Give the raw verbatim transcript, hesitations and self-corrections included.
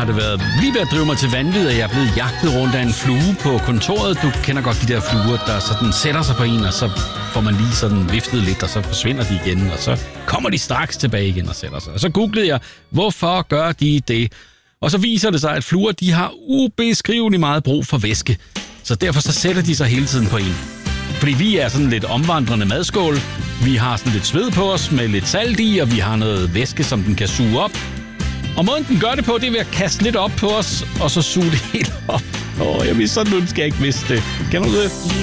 har det været lige ved at drive mig til vanvid, at jeg er blevet jagtet rundt af en flue på kontoret. Du kender godt de der fluer, der sådan sætter sig på en, og så får man lige sådan viftet lidt, og så forsvinder de igen, og så kommer de straks tilbage igen og sætter sig. Og så googlede jeg, hvorfor gør de det? Og så viser det sig, at fluer, de har ubeskriveligt meget brug for væske. Så derfor så sætter de sig hele tiden på en. Fordi vi er sådan lidt omvandrende madskål. Vi har sådan lidt sved på os med lidt salt i, og vi har noget væske, som den kan suge op. Og måden den gør det på, det er ved at kaste lidt op på os, og så suge det helt op. Åh, jeg vil sådan ønske, jeg ikke vidste det. Kan du det?